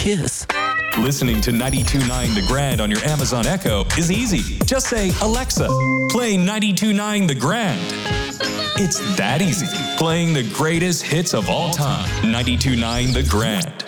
kiss. Listening to 92.9 The Grand on your Amazon Echo is easy. Just say, Alexa, play 92.9 The Grand. It's that easy. Playing the greatest hits of all time. 92.9 The Grand.